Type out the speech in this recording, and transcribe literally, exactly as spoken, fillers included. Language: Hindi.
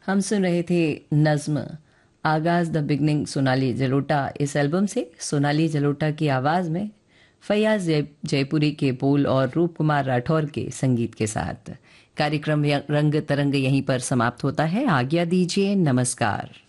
हम सुन रहे थे नज्म आगाज द बिगनिंग सोनाली जलोटा इस एल्बम से। सोनाली जलोटा की आवाज़ में फैयाज जय जयपुरी के बोल और रूप कुमार राठौर के संगीत के साथ कार्यक्रम रंग तरंग यहीं पर समाप्त होता है। आज्ञा दीजिए, नमस्कार।